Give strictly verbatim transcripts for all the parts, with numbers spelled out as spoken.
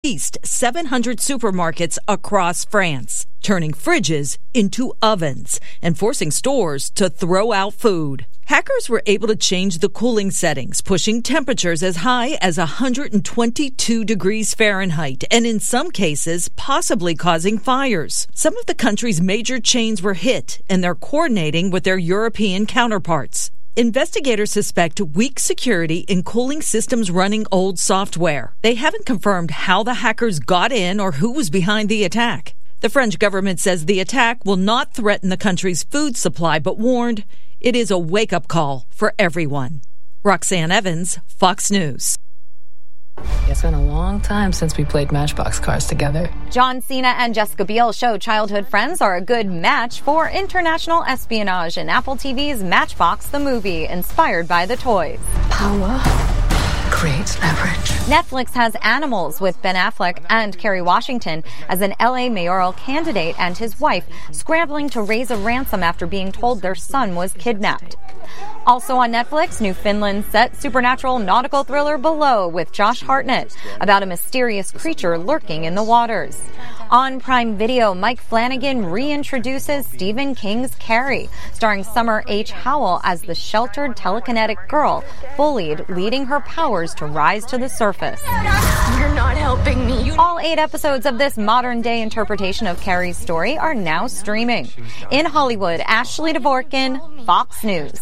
least seven hundred supermarkets across France, turning fridges into ovens and forcing stores to throw out food. Hackers were able to change the cooling settings, pushing temperatures as high as one hundred twenty-two degrees Fahrenheit, and in some cases, possibly causing fires. Some of the country's major chains were hit, and they're coordinating with their European counterparts. Investigators suspect weak security in cooling systems running old software. They haven't confirmed how the hackers got in or who was behind the attack. The French government says the attack will not threaten the country's food supply, but warned it is a wake-up call for everyone. Roxanne Evans, Fox News. It's been a long time since we played Matchbox Cars together. John Cena and Jessica Biel show childhood friends are a good match for international espionage in Apple T V's Matchbox the Movie, inspired by the toys. Power creates leverage. Netflix has Animals with Ben Affleck and Kerry Washington as an L A mayoral candidate and his wife scrambling to raise a ransom after being told their son was kidnapped. Also on Netflix, New Finland set supernatural nautical thriller Below with Josh Hartnett about a mysterious creature lurking in the waters. On Prime Video, Mike Flanagan reintroduces Stephen King's Carrie, starring Summer H. Howell as the sheltered telekinetic girl, bullied, leading her powers to rise to the surface. You're not helping me. All eight episodes of this modern-day interpretation of Carrie's story are now streaming. In Hollywood, Ashley Dvorkin, Fox News.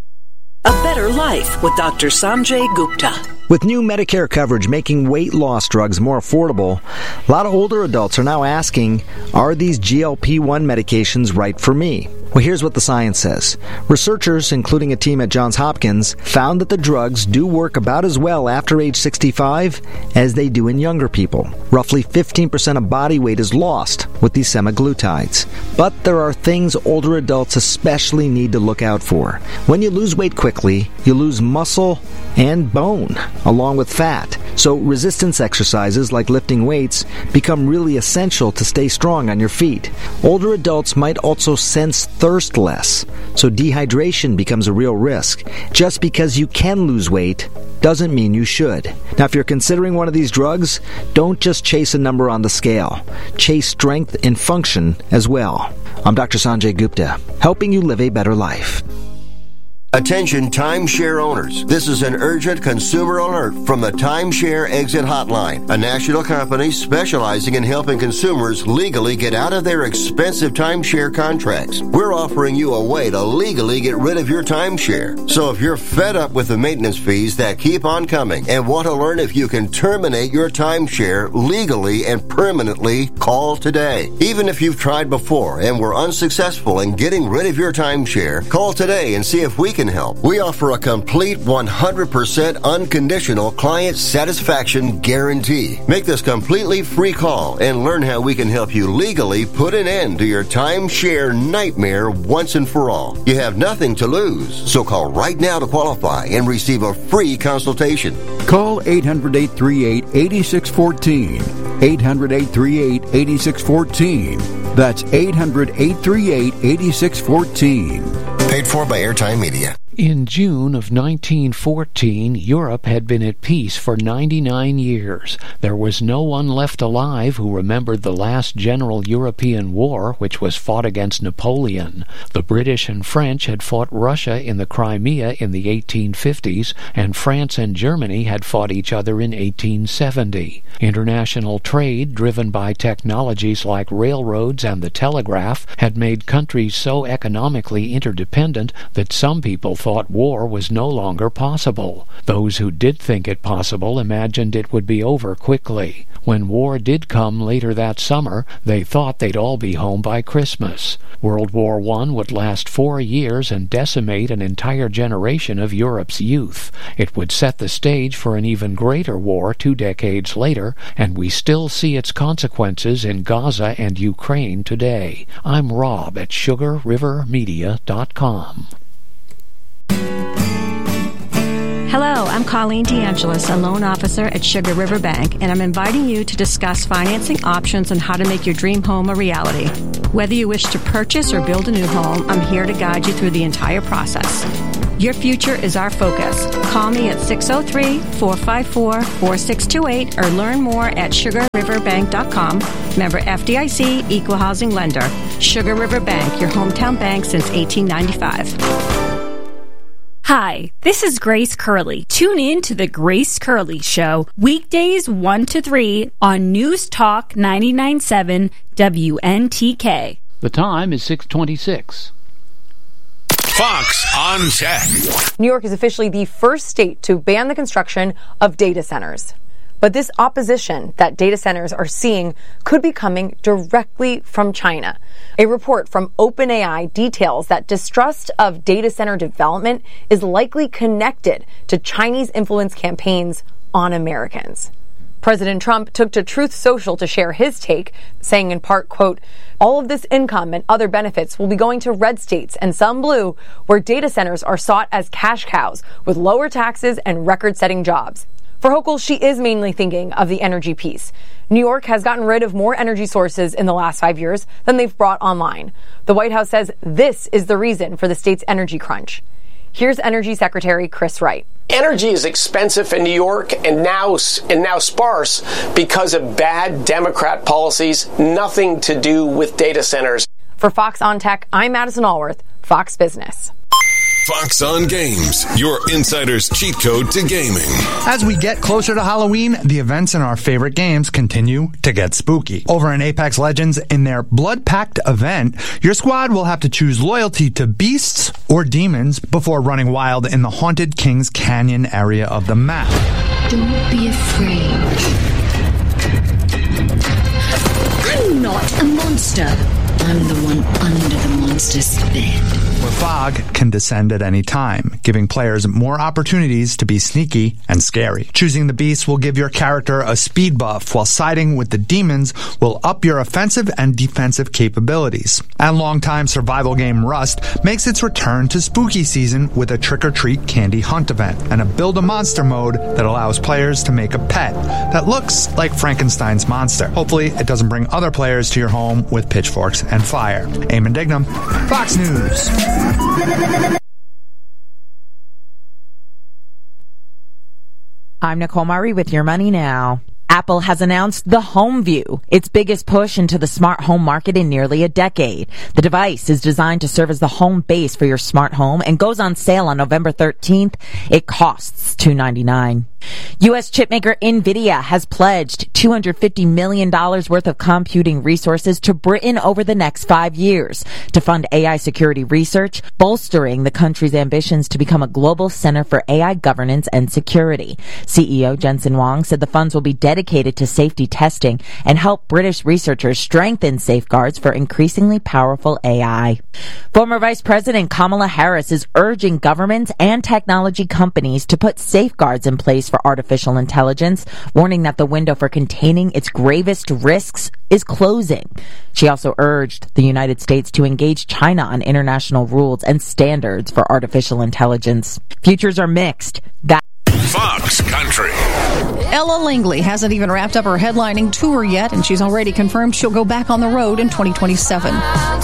A Better Life with Doctor Sanjay Gupta. With new Medicare coverage making weight loss drugs more affordable, a lot of older adults are now asking, are these G L P one medications right for me? Well, here's what the science says. Researchers, including a team at Johns Hopkins, found that the drugs do work about as well after age sixty-five as they do in younger people. Roughly fifteen percent of body weight is lost with these semaglutides. But there are things older adults especially need to look out for. When you lose weight quickly, you lose muscle and bone, along with fat. So resistance exercises like lifting weights become really essential to stay strong on your feet. Older adults might also sense thirst less, so dehydration becomes a real risk. Just because you can lose weight doesn't mean you should. Now, if you're considering one of these drugs, don't just chase a number on the scale. Chase strength and function as well. I'm Doctor Sanjay Gupta, helping you live a better life. Attention timeshare owners. This is an urgent consumer alert from the Timeshare Exit Hotline, a national company specializing in helping consumers legally get out of their expensive timeshare contracts. We're offering you a way to legally get rid of your timeshare. So if you're fed up with the maintenance fees that keep on coming and want to learn if you can terminate your timeshare legally and permanently, call today. Even if you've tried before and were unsuccessful in getting rid of your timeshare, call today and see if we can help. We offer a complete one hundred percent unconditional client satisfaction guarantee. Make this completely free call and learn how we can help you legally put an end to your timeshare nightmare once and for all. You have nothing to lose, so call right now to qualify and receive a free consultation. Call eight hundred, eight three eight, eight six one four. eight hundred, eight three eight, eight six one four. That's eight hundred, eight three eight, eight six one four. Paid for by Airtime Media. In June of nineteen fourteen, Europe had been at peace for ninety-nine years. There was no one left alive who remembered the last general European war, which was fought against Napoleon. The British and French had fought Russia in the Crimea in the eighteen fifties, and France and Germany had fought each other in eighteen seventy. International trade, driven by technologies like railroads and the telegraph, had made countries so economically interdependent that some people thought war was no longer possible. Those who did think it possible imagined it would be over quickly. When war did come later that summer, they thought they'd all be home by Christmas. World War One would last four years and decimate an entire generation of Europe's youth. It would set the stage for an even greater war two decades later, and we still see its consequences in Gaza and Ukraine today. I'm Rob at sugar river media dot com. Hello, I'm Colleen DeAngelis, a loan officer at Sugar River Bank, and I'm inviting you to discuss financing options and how to make your dream home a reality. Whether you wish to purchase or build a new home, I'm here to guide you through the entire process. Your future is our focus. Call me at six oh three, four five four, four six two eight or learn more at sugar river bank dot com. Member F D I C, Equal Housing Lender. Sugar River Bank, your hometown bank since eighteen ninety-five. Hi, this is Grace Curley. Tune in to The Grace Curley Show, weekdays one to three on News Talk ninety-nine point seven W N T K. The time is six twenty-six. Fox on Tech. New York is officially the first state to ban the construction of data centers. But this opposition that data centers are seeing could be coming directly from China. A report from OpenAI details that distrust of data center development is likely connected to Chinese influence campaigns on Americans. President Trump took to Truth Social to share his take, saying in part, quote, all of this income and other benefits will be going to red states and some blue, where data centers are sought as cash cows with lower taxes and record-setting jobs. For Hochul, she is mainly thinking of the energy piece. New York has gotten rid of more energy sources in the last five years than they've brought online. The White House says this is the reason for the state's energy crunch. Here's Energy Secretary Chris Wright. Energy is expensive in New York and now and now sparse because of bad Democrat policies, nothing to do with data centers. For Fox on Tech, I'm Madison Allworth, Fox Business. Fox on Games, your insider's cheat code to gaming. As we get closer to Halloween, the events in our favorite games continue to get spooky. Over in Apex Legends, in their Blood Pact event, your squad will have to choose loyalty to beasts or demons before running wild in the Haunted Kings Canyon area of the map. Don't be afraid. I'm not a monster. I'm the one under the monster's bed. Where fog can descend at any time, giving players more opportunities to be sneaky and scary. Choosing the beast will give your character a speed buff, while siding with the demons will up your offensive and defensive capabilities. And longtime survival game Rust makes its return to spooky season with a trick-or-treat candy hunt event and a build-a-monster mode that allows players to make a pet that looks like Frankenstein's monster. Hopefully, it doesn't bring other players to your home with pitchforks and fire. Eamon Dignam, Fox News. I'm Nicole Murray with Your Money Now. Apple has announced the HomeView, its biggest push into the smart home market in nearly a decade. The device is designed to serve as the home base for your smart home and goes on sale on November thirteenth. It costs two hundred ninety-nine dollars. U S chipmaker NVIDIA has pledged two hundred fifty million dollars worth of computing resources to Britain over the next five years to fund A I security research, bolstering the country's ambitions to become a global center for A I governance and security. C E O Jensen Huang said the funds will be dedicated to safety testing and help British researchers strengthen safeguards for increasingly powerful A I. Former Vice President Kamala Harris is urging governments and technology companies to put safeguards in place for artificial intelligence, warning that the window for containing its gravest risks is closing. She also urged the United States to engage China on international rules and standards for artificial intelligence. Futures are mixed. That Fox Country. Ella Langley hasn't even wrapped up her headlining tour yet, and she's already confirmed she'll go back on the road in twenty twenty-seven.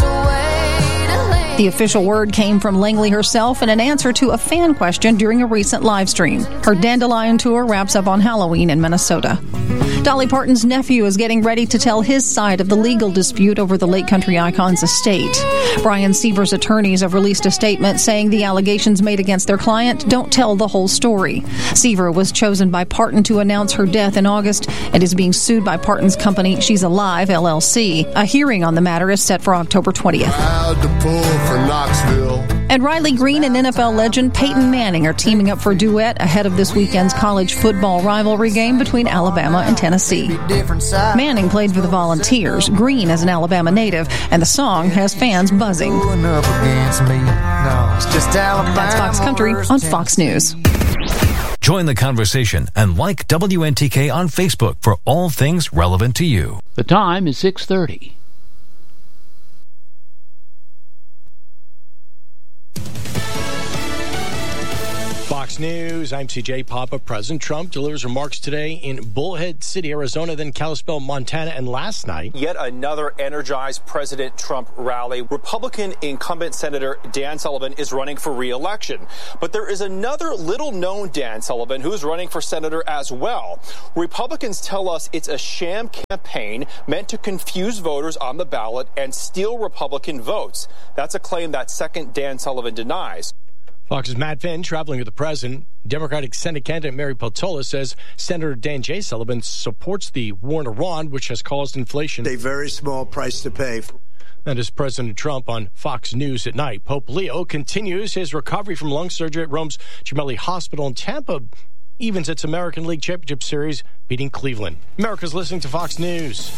The official word came from Langley herself in an answer to a fan question during a recent live stream. Her Dandelion tour wraps up on Halloween in Minnesota. Dolly Parton's nephew is getting ready to tell his side of the legal dispute over the late country icon's estate. Brian Seaver's attorneys have released a statement saying the allegations made against their client don't tell the whole story. Seaver was chosen by Parton to announce her death in August and is being sued by Parton's company She's Alive, L L C. A hearing on the matter is set for October twentieth. For Knoxville. And Riley Green and N F L legend Peyton Manning are teaming up for a duet ahead of this weekend's college football rivalry game between Alabama and Tennessee. Manning played for the Volunteers. Green is an Alabama native, and the song has fans buzzing. That's Fox Country on Fox News. Join the conversation and like W N T K on Facebook for all things relevant to you. The time is six thirty. Fox Fox News, I'm C J Papa. President Trump delivers remarks today in Bullhead City, Arizona, then Kalispell, Montana, and last night. Yet another energized President Trump rally. Republican incumbent Senator Dan Sullivan is running for re-election. But there is another little-known Dan Sullivan who's running for senator as well. Republicans tell us it's a sham campaign meant to confuse voters on the ballot and steal Republican votes. That's a claim that second Dan Sullivan denies. Fox's Matt Finn traveling with the president. Democratic Senate candidate Mary Peltola says Senator Dan J. Sullivan supports the war in Iran, which has caused inflation. A very small price to pay. That is President Trump on Fox News at night. Pope Leo continues his recovery from lung surgery at Rome's Gemelli Hospital in Tampa. Evens its American League Championship Series, beating Cleveland. America's listening to Fox News.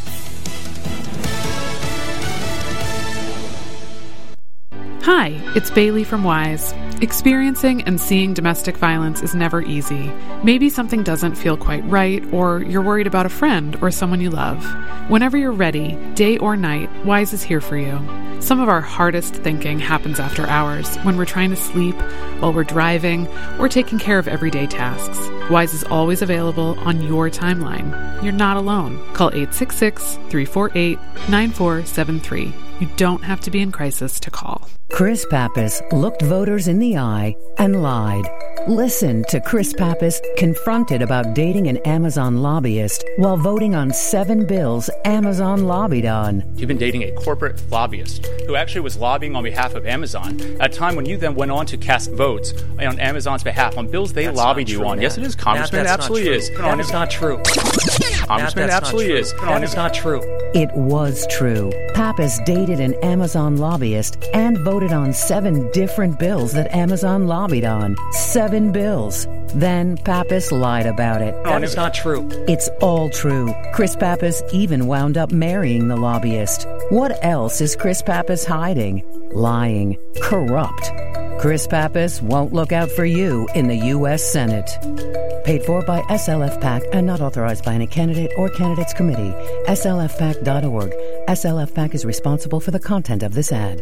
Hi, it's Bailey from Wise. Experiencing and seeing domestic violence is never easy. Maybe something doesn't feel quite right, or you're worried about a friend or someone you love. Whenever you're ready, day or night, Wise is here for you. Some of our hardest thinking happens after hours, when we're trying to sleep, while we're driving, or taking care of everyday tasks. Wise is always available on your timeline. You're not alone. Call eight six six, three four eight, nine four seven three. You don't have to be in crisis to call. Chris Pappas looked voters in the eye and lied. Listen to Chris Pappas confronted about dating an Amazon lobbyist while voting on seven bills Amazon lobbied on. You've been dating a corporate lobbyist who actually was lobbying on behalf of Amazon at a time when you then went on to cast votes on Amazon's behalf on bills they that's lobbied you true, on. Matt. Yes, it is, Congressman. It absolutely is. That is not true. Congressman, it absolutely is. That is not true. It was true. Pappas dated an Amazon lobbyist and voted on seven different bills that Amazon lobbied on. Seven bills. Then Pappas lied about it. That is not true. It's all true. Chris Pappas even wound up marrying the lobbyist. What else is Chris Pappas hiding? Lying. Corrupt. Chris Pappas won't look out for you in the U S Senate. Paid for by S L F PAC and not authorized by any candidate or candidates committee. S L F PAC dot org. S L F PAC is responsible for the content of this ad.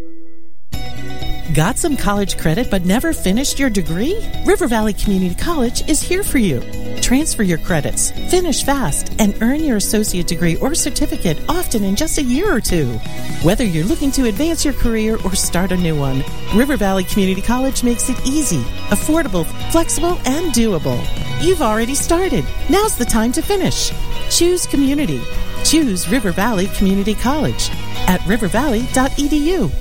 Got some college credit but never finished your degree? River Valley Community College is here for you. Transfer your credits, finish fast, and earn your associate degree or certificate often in just a year or two. Whether you're looking to advance your career or start a new one, River Valley Community College makes it easy, affordable, flexible, and doable. You've already started. Now's the time to finish. Choose community. Choose River Valley Community College at river valley dot e d u.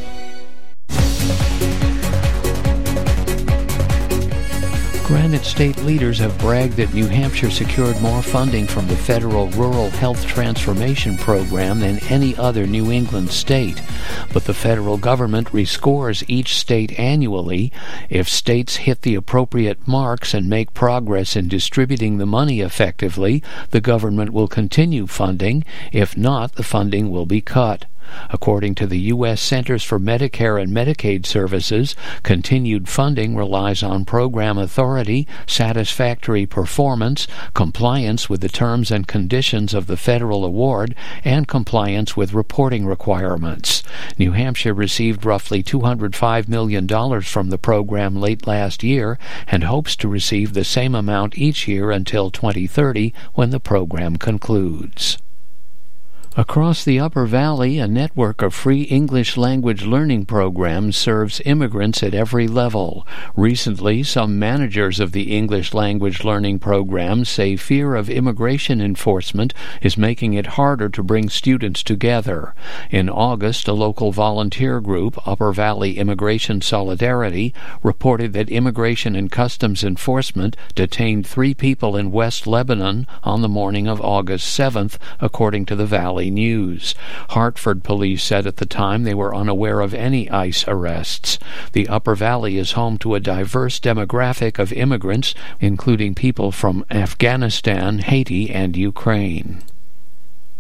Granite State leaders have bragged that New Hampshire secured more funding from the federal Rural Health Transformation Program than any other New England state. But the federal government rescores each state annually. If states hit the appropriate marks and make progress in distributing the money effectively, the government will continue funding. If not, the funding will be cut. According to the U S Centers for Medicare and Medicaid Services, continued funding relies on program authority, satisfactory performance, compliance with the terms and conditions of the federal award, and compliance with reporting requirements. New Hampshire received roughly two hundred five million dollars from the program late last year and hopes to receive the same amount each year until twenty thirty, when the program concludes. Across the Upper Valley, a network of free English language learning programs serves immigrants at every level. Recently, some managers of the English language learning programs say fear of immigration enforcement is making it harder to bring students together. In August, a local volunteer group, Upper Valley Immigration Solidarity, reported that Immigration and Customs Enforcement detained three people in West Lebanon on the morning of August seventh, according to the Valley News. Hartford police said at the time they were unaware of any ICE arrests. The Upper Valley is home to a diverse demographic of immigrants, including people from Afghanistan, Haiti, and Ukraine.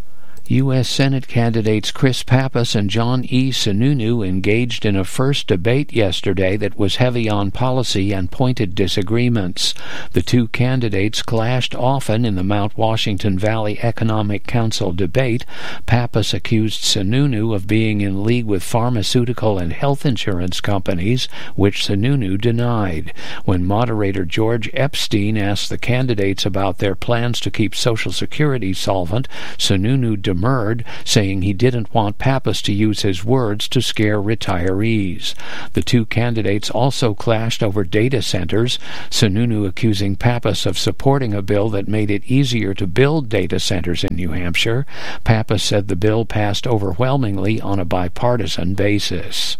U S Senate candidates Chris Pappas and John E. Sununu engaged in a first debate yesterday that was heavy on policy and pointed disagreements. The two candidates clashed often in the Mount Washington Valley Economic Council debate. Pappas accused Sununu of being in league with pharmaceutical and health insurance companies, which Sununu denied. When moderator George Epstein asked the candidates about their plans to keep Social Security solvent, Sununu demurred, saying he didn't want Pappas to use his words to scare retirees. The two candidates also clashed over data centers, Sununu accusing Pappas of supporting a bill that made it easier to build data centers in New Hampshire. Pappas said the bill passed overwhelmingly on a bipartisan basis.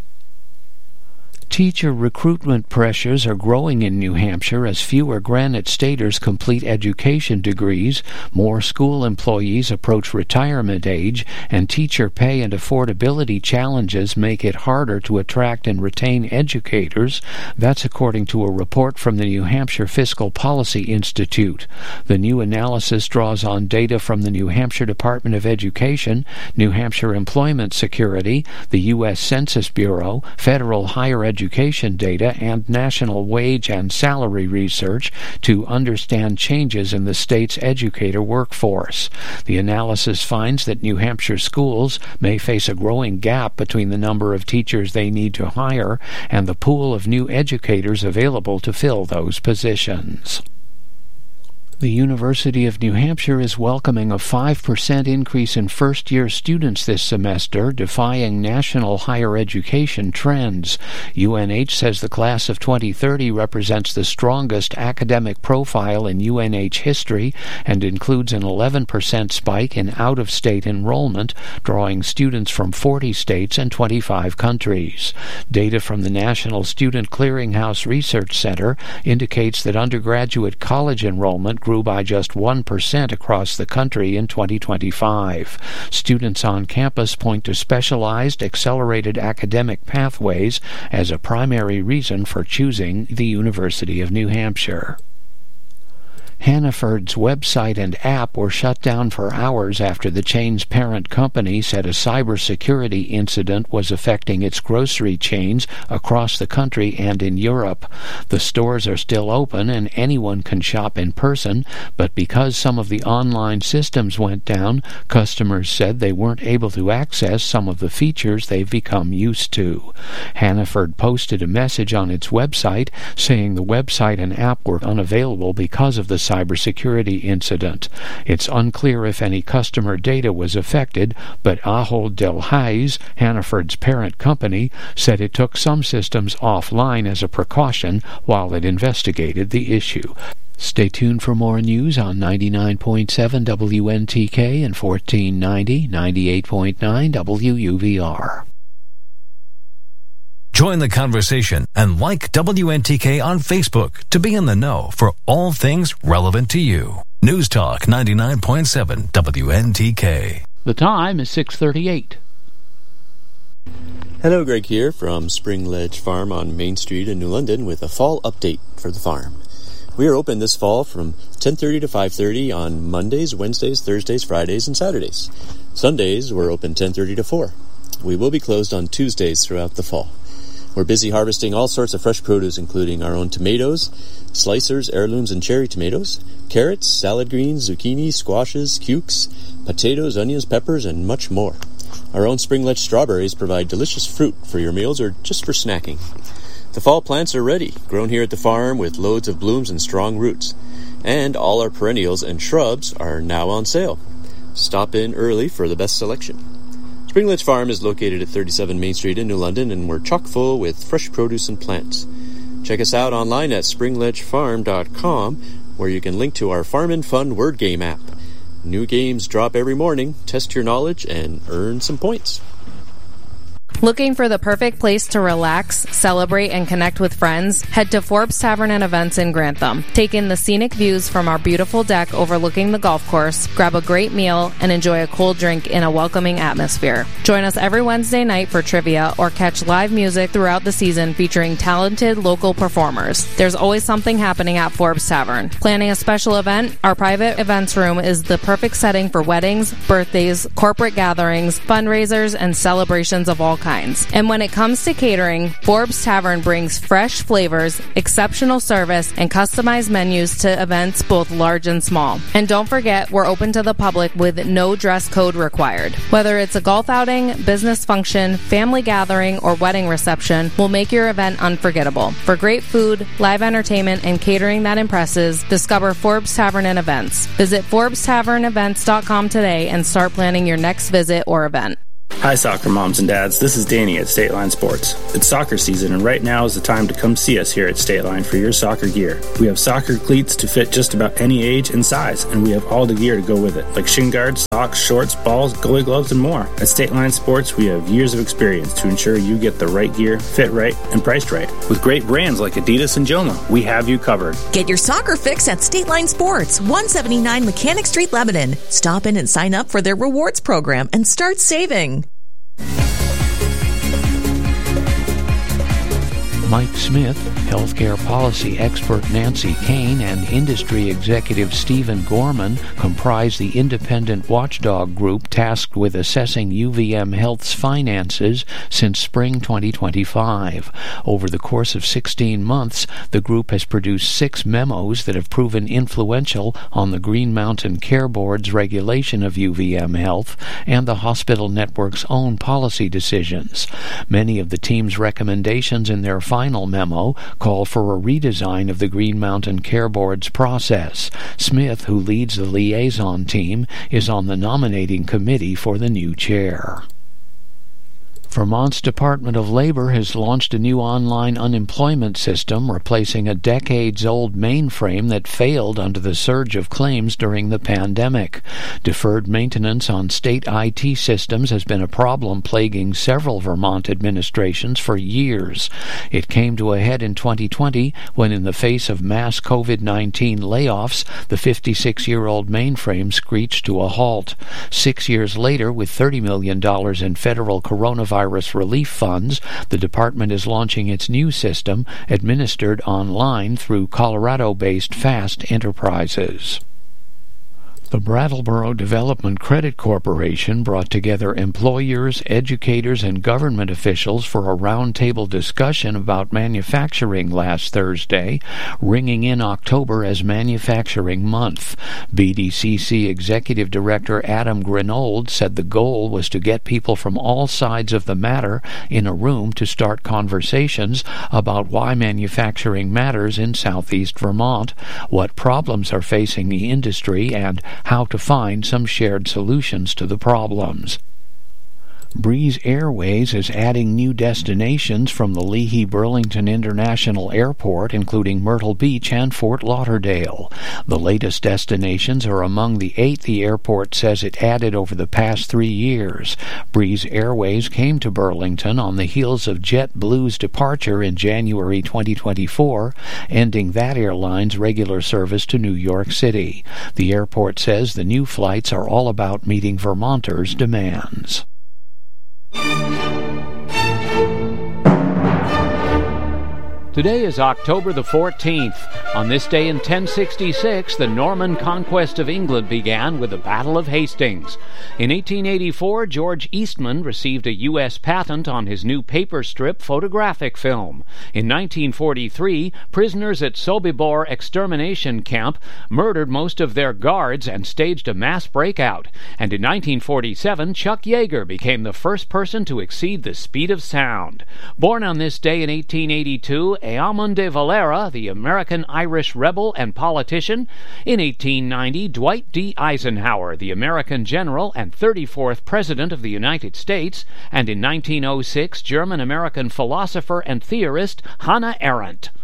Teacher recruitment pressures are growing in New Hampshire as fewer Granite Staters complete education degrees, more school employees approach retirement age, and teacher pay and affordability challenges make it harder to attract and retain educators. That's according to a report from the New Hampshire Fiscal Policy Institute. The new analysis draws on data from the New Hampshire Department of Education, New Hampshire Employment Security, the U S Census Bureau, federal higher education education data, and national wage and salary research to understand changes in the state's educator workforce. The analysis finds that New Hampshire schools may face a growing gap between the number of teachers they need to hire and the pool of new educators available to fill those positions. The University of New Hampshire is welcoming a five percent increase in first-year students this semester, defying national higher education trends. U N H says the class of twenty thirty represents the strongest academic profile in U N H history and includes an eleven percent spike in out-of-state enrollment, drawing students from forty states and twenty-five countries. Data from the National Student Clearinghouse Research Center indicates that undergraduate college enrollment grew by just one percent across the country in twenty twenty-five. Students on campus point to specialized, accelerated academic pathways as a primary reason for choosing the University of New Hampshire. Hannaford's website and app were shut down for hours after the chain's parent company said a cybersecurity incident was affecting its grocery chains across the country and in Europe. The stores are still open and anyone can shop in person, but because some of the online systems went down, customers said they weren't able to access some of the features they've become used to. Hannaford posted a message on its website saying the website and app were unavailable because of the cybersecurity incident. It's unclear if any customer data was affected, but Ahold Delhaize, Hannaford's parent company, said it took some systems offline as a precaution while it investigated the issue. Stay tuned for more news on ninety-nine point seven W N T K and fourteen ninety, ninety-eight point nine W U V R. Join the conversation and like W N T K on Facebook to be in the know for all things relevant to you. News Talk ninety-nine point seven W N T K. The time is six thirty-eight. Hello, Greg here from Spring Ledge Farm on Main Street in New London with a fall update for the farm. We are open this fall from ten thirty to five thirty on Mondays, Wednesdays, Thursdays, Fridays, and Saturdays. Sundays, we're open ten thirty to four. We will be closed on Tuesdays throughout the fall. We're busy harvesting all sorts of fresh produce, including our own tomatoes, slicers, heirlooms, and cherry tomatoes, carrots, salad greens, zucchini, squashes, cukes, potatoes, onions, peppers, and much more. Our own Spring Ledge strawberries provide delicious fruit for your meals or just for snacking. The fall plants are ready, grown here at the farm with loads of blooms and strong roots. And all our perennials and shrubs are now on sale. Stop in early for the best selection. Spring Ledge Farm is located at thirty-seven Main Street in New London, and we're chock full with fresh produce and plants. Check us out online at spring ledge farm dot com, where you can link to our Farm and Fun word game app. New games drop every morning. Test your knowledge and earn some points. Looking for the perfect place to relax, celebrate, and connect with friends? Head to Forbes Tavern and Events in Grantham. Take in the scenic views from our beautiful deck overlooking the golf course, grab a great meal, and enjoy a cold drink in a welcoming atmosphere. Join us every Wednesday night for trivia or catch live music throughout the season featuring talented local performers. There's always something happening at Forbes Tavern. Planning a special event? Our private events room is the perfect setting for weddings, birthdays, corporate gatherings, fundraisers, and celebrations of all kinds. And when it comes to catering, Forbes Tavern brings fresh flavors, exceptional service, and customized menus to events both large and small. And don't forget, we're open to the public with no dress code required. Whether it's a golf outing, business function, family gathering, or wedding reception, we'll make your event unforgettable. For great food, live entertainment, and catering that impresses, discover Forbes Tavern and Events. Visit Forbes Tavern Events dot com today and start planning your next visit or event. Hi, soccer moms and dads. This is Danny at State Line Sports. It's soccer season, and right now is the time to come see us here at State Line for your soccer gear. We have soccer cleats to fit just about any age and size, and we have all the gear to go with it, like shin guards, socks, shorts, balls, goalie gloves, and more. At State Line Sports, we have years of experience to ensure you get the right gear, fit right, and priced right. With great brands like Adidas and Joma, we have you covered. Get your soccer fix at State Line Sports, one seventy-nine Mechanic Street, Lebanon. Stop in and sign up for their rewards program and start saving. Mike Smith, healthcare policy expert Nancy Kane, and industry executive Stephen Gorman comprise the independent watchdog group tasked with assessing U V M Health's finances since spring twenty twenty-five. Over the course of sixteen months, the group has produced six memos that have proven influential on the Green Mountain Care Board's regulation of U V M Health and the hospital network's own policy decisions. Many of the team's recommendations in their final memo call for a redesign of the Green Mountain Care Board's process. Smith, who leads the liaison team, is on the nominating committee for the new chair. Vermont's Department of Labor has launched a new online unemployment system, replacing a decades-old mainframe that failed under the surge of claims during the pandemic. Deferred maintenance on state I T systems has been a problem plaguing several Vermont administrations for years. It came to a head in twenty twenty when, in the face of mass COVID nineteen layoffs, the fifty-six-year-old mainframe screeched to a halt. Six years later, with thirty million dollars in federal coronavirus relief funds, the department is launching its new system, administered online through Colorado-based Fast Enterprises. The Brattleboro Development Credit Corporation brought together employers, educators, and government officials for a roundtable discussion about manufacturing last Thursday, ringing in October as Manufacturing Month. B D C C Executive Director Adam Grinold said the goal was to get people from all sides of the matter in a room to start conversations about why manufacturing matters in southeast Vermont, what problems are facing the industry, and how to find some shared solutions to the problems. Breeze Airways is adding new destinations from the Leahy-Burlington International Airport, including Myrtle Beach and Fort Lauderdale. The latest destinations are among the eight the airport says it added over the past three years. Breeze Airways came to Burlington on the heels of JetBlue's departure in January twenty twenty-four, ending that airline's regular service to New York City. The airport says the new flights are all about meeting Vermonters' demands. Today is October the fourteenth. On this day in ten sixty-six, the Norman conquest of England began with the Battle of Hastings. In eighteen eighty-four, George Eastman received a U S patent on his new paper strip photographic film. In nineteen forty-three, prisoners at Sobibor extermination camp murdered most of their guards and staged a mass breakout. And in nineteen forty-seven, Chuck Yeager became the first person to exceed the speed of sound. Born on this day in eighteen eighty-two, Eamon de Valera, the American-Irish rebel and politician. In eighteen ninety, Dwight D. Eisenhower, the American general and thirty-fourth President of the United States. And in nineteen oh six, German-American philosopher and theorist Hannah Arendt.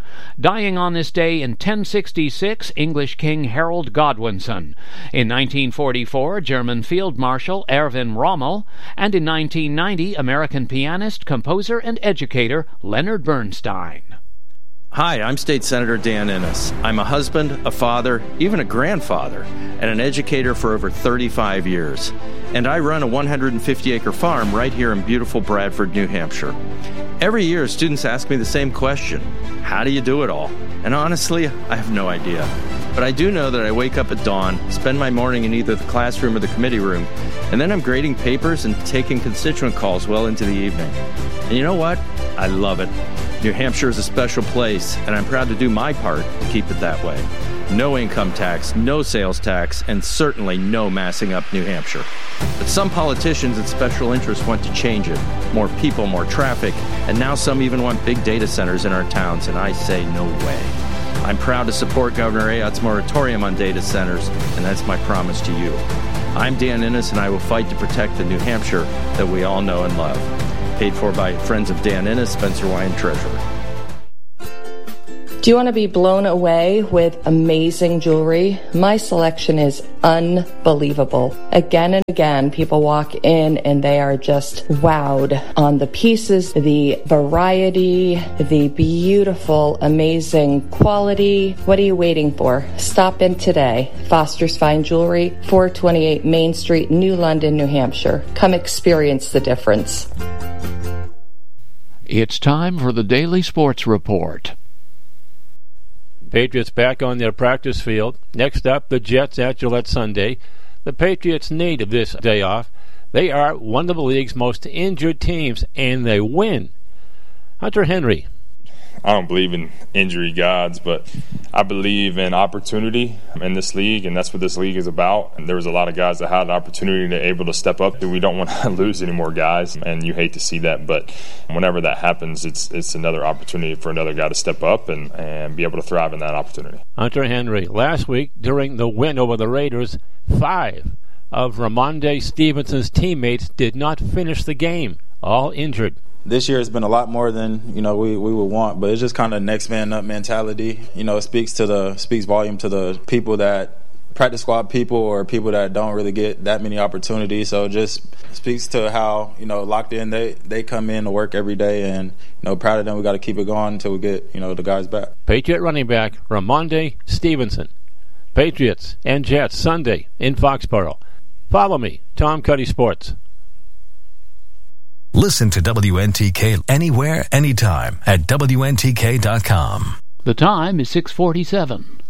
Dying on this day in ten sixty-six, English King Harold Godwinson. In nineteen forty-four, German Field Marshal Erwin Rommel. And in nineteen ninety, American pianist, composer, and educator Leonard Bernstein. Hi, I'm State Senator Dan Innes. I'm a husband, a father, even a grandfather, and an educator for over thirty-five years. And I run a one hundred fifty acre farm right here in beautiful Bradford, New Hampshire. Every year, students ask me the same question: how do you do it all? And honestly, I have no idea. But I do know that I wake up at dawn, spend my morning in either the classroom or the committee room, and then I'm grading papers and taking constituent calls well into the evening. And you know what? I love it. New Hampshire is a special place, and I'm proud to do my part to keep it that way. No income tax, no sales tax, and certainly no massing up New Hampshire. But some politicians and special interests want to change it. More people, more traffic, and now some even want big data centers in our towns, and I say no way. I'm proud to support Governor Ayotte's moratorium on data centers, and that's my promise to you. I'm Dan Innes, and I will fight to protect the New Hampshire that we all know and love. Paid for by Friends of Dan Innes, Spencer Wine, Treasurer. Do you want to be blown away with amazing jewelry? My selection is unbelievable. Again and again, people walk in and they are just wowed on the pieces, the variety, the beautiful, amazing quality. What are you waiting for? Stop in today. Foster's Fine Jewelry, four twenty-eight Main Street, New London, New Hampshire. Come experience the difference. It's time for the Daily Sports Report. Patriots back on their practice field. Next up, the Jets at Gillette Sunday. The Patriots need this day off. They are one of the league's most injured teams, and they win. Hunter Henry. I don't believe in injury gods, but I believe in opportunity in this league, and that's what this league is about. And there was a lot of guys that had the opportunity to able to step up. We don't want to lose any more guys, and you hate to see that. But whenever that happens, it's it's another opportunity for another guy to step up and, and be able to thrive in that opportunity. Hunter Henry. Last week, during the win over the Raiders, five of Ramondre Stevenson's teammates did not finish the game, all injured. This year has been a lot more than, you know, we, we would want, but it's just kind of next man up mentality. You know, it speaks to the speaks volume to the people that practice squad people or people that don't really get that many opportunities. So it just speaks to how, you know, locked in they, they come in to work every day, and, you know, proud of them. We got to keep it going until we get, you know, the guys back. Patriot running back Ramondre Stevenson. Patriots and Jets Sunday in Foxborough. Follow me, Tom Cuddy Sports. Listen to W N T K anywhere, anytime at W N T K dot com. The time is six forty-seven.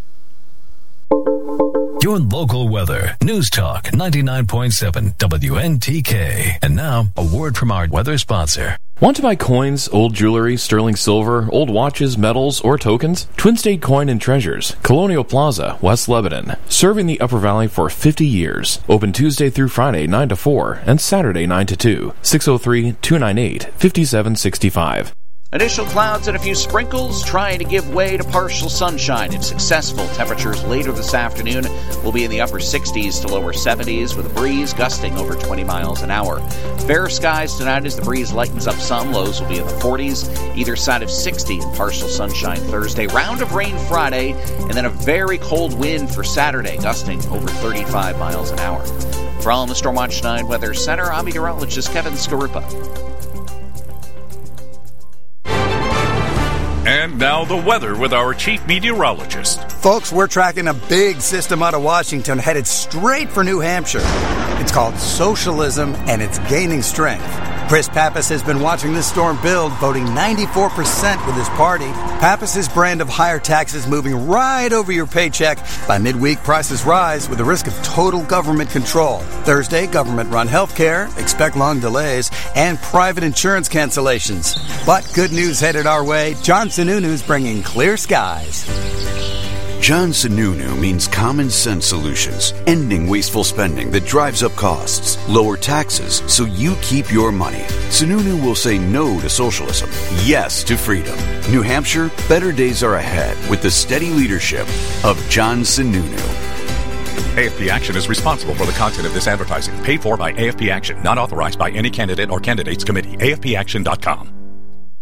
Your local weather. News Talk ninety-nine point seven W N T K. And now, a word from our weather sponsor. Want to buy coins, old jewelry, sterling silver, old watches, medals, or tokens? Twin State Coin and Treasures, Colonial Plaza, West Lebanon. Serving the Upper Valley for fifty years. Open Tuesday through Friday, nine to four, and Saturday, nine to two. six oh three, two nine eight, five seven six five. Initial clouds and a few sprinkles trying to give way to partial sunshine if successful. Temperatures later this afternoon will be in the upper sixties to lower seventies with a breeze gusting over twenty miles an hour. Fair skies tonight as the breeze lightens up some. Lows will be in the forties, either side of sixty and partial sunshine Thursday. Round of rain Friday, and then a very cold wind for Saturday, gusting over thirty-five miles an hour. From the Stormwatch nine Weather Center, I'm meteorologist Kevin Skarupa. And now the weather with our chief meteorologist. Folks, we're tracking a big system out of Washington headed straight for New Hampshire. It's called socialism, and it's gaining strength. Chris Pappas has been watching this storm build, voting ninety-four percent with his party. Pappas's brand of higher taxes moving right over your paycheck. By midweek, prices rise with the risk of total government control. Thursday, government-run health care, expect long delays, and private insurance cancellations. But good news headed our way. John Sununu's bringing clear skies. John Sununu means common sense solutions, ending wasteful spending that drives up costs, lower taxes so you keep your money. Sununu will say no to socialism, yes to freedom. New Hampshire, better days are ahead with the steady leadership of John Sununu. A F P Action is responsible for the content of this advertising, paid for by A F P Action, not authorized by any candidate or candidates committee. A F P action dot com.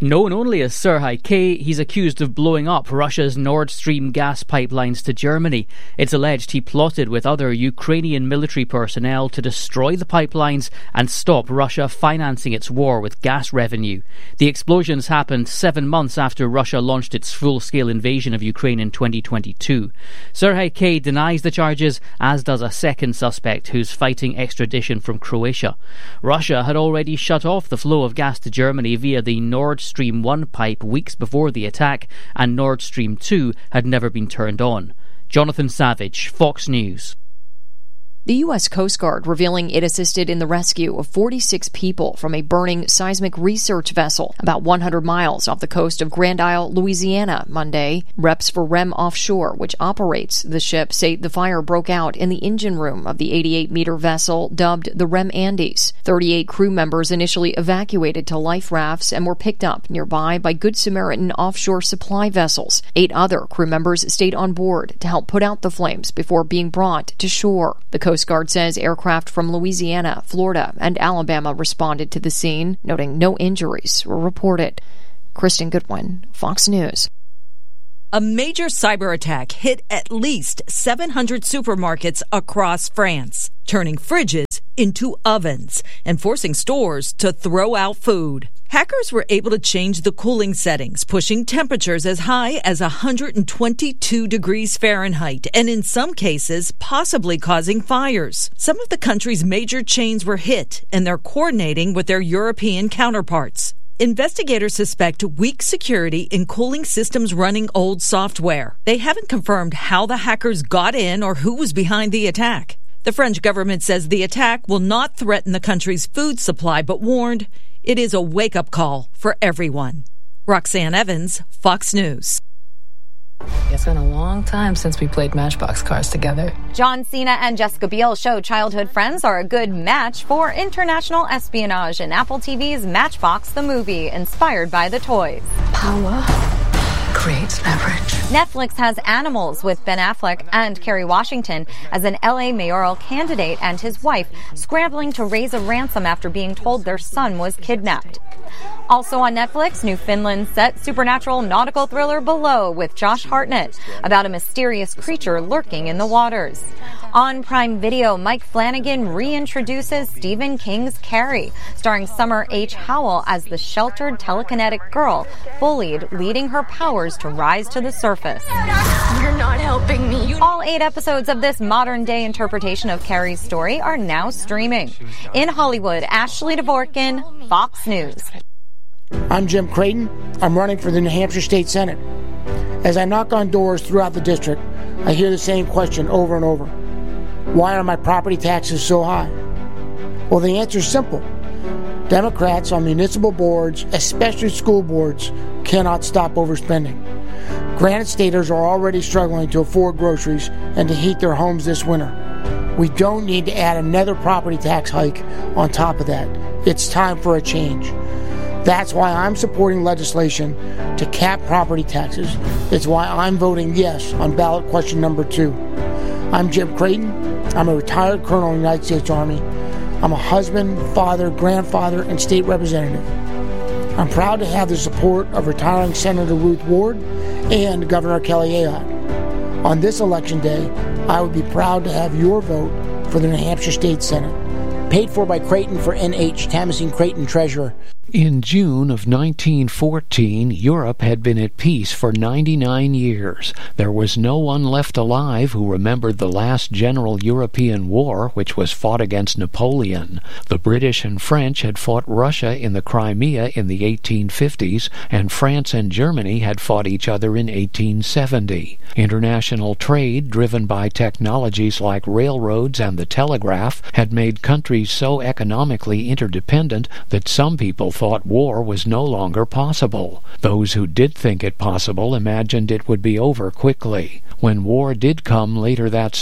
Known only as Serhii K, he's accused of blowing up Russia's Nord Stream gas pipelines to Germany. It's alleged he plotted with other Ukrainian military personnel to destroy the pipelines and stop Russia financing its war with gas revenue. The explosions happened seven months after Russia launched its full-scale invasion of Ukraine in twenty twenty-two. Serhii K denies the charges, as does a second suspect who's fighting extradition from Croatia. Russia had already shut off the flow of gas to Germany via the Nord Stream Stream one pipe weeks before the attack, and Nord Stream two had never been turned on. Jonathan Savage, Fox News. The U S Coast Guard revealing it assisted in the rescue of forty-six people from a burning seismic research vessel about one hundred miles off the coast of Grand Isle, Louisiana, Monday. Reps for R E M Offshore, which operates the ship, say the fire broke out in the engine room of the eighty-eight meter vessel dubbed the R E M Andes. thirty-eight crew members initially evacuated to life rafts and were picked up nearby by Good Samaritan offshore supply vessels. Eight other crew members stayed on board to help put out the flames before being brought to shore. The Coast Coast Guard says aircraft from Louisiana, Florida, and Alabama responded to the scene, noting no injuries were reported. Kristen Goodwin, Fox News. A major cyber attack hit at least seven hundred supermarkets across France, turning fridges into ovens and forcing stores to throw out food. Hackers were able to change the cooling settings, pushing temperatures as high as one hundred twenty-two degrees Fahrenheit, and in some cases, possibly causing fires. Some of the country's major chains were hit, and they're coordinating with their European counterparts. Investigators suspect weak security in cooling systems running old software. They haven't confirmed how the hackers got in or who was behind the attack. The French government says the attack will not threaten the country's food supply, but warned it is a wake-up call for everyone. Roxanne Evans, Fox News. It's been a long time since we played Matchbox cards together. John Cena and Jessica Biel show childhood friends are a good match for international espionage in Apple T V's Matchbox the Movie, inspired by the toys. Power creates leverage. Netflix has Animals with Ben Affleck and Kerry Washington as an L A mayoral candidate and his wife scrambling to raise a ransom after being told their son was kidnapped. Also on Netflix, New Finland set supernatural nautical thriller Below with Josh Hartnett about a mysterious creature lurking in the waters. On Prime Video, Mike Flanagan reintroduces Stephen King's Carrie, starring Summer H. Howell as the sheltered telekinetic girl, bullied, leading her powers to rise to the surface. You're not helping me. All eight episodes of this modern-day interpretation of Carrie's story are now streaming. In Hollywood, Ashley Dvorkin, Fox News. I'm Jim Creighton. I'm running for the New Hampshire State Senate. As I knock on doors throughout the district, I hear the same question over and over. Why are my property taxes so high? Well, the answer is simple. Democrats on municipal boards, especially school boards, cannot stop overspending. Granite Staters are already struggling to afford groceries and to heat their homes this winter. We don't need to add another property tax hike on top of that. It's time for a change. That's why I'm supporting legislation to cap property taxes. It's why I'm voting yes on ballot question number two. I'm Jim Creighton. I'm a retired colonel in the United States Army. I'm a husband, father, grandfather, and state representative. I'm proud to have the support of retiring Senator Ruth Ward and Governor Kelly Ayotte. On this election day, I would be proud to have your vote for the New Hampshire State Senate. Paid for by Creighton for N H, Tamazine Creighton, Treasurer. In June of nineteen fourteen, Europe had been at peace for ninety-nine years. There was no one left alive who remembered the last general European war, which was fought against Napoleon. The British and French had fought Russia in the Crimea in the eighteen fifties, and France and Germany had fought each other in eighteen seventy. International trade, driven by technologies like railroads and the telegraph, had made countries so economically interdependent that some people thought war was no longer possible. Those who did think it possible imagined it would be over quickly. When war did come later that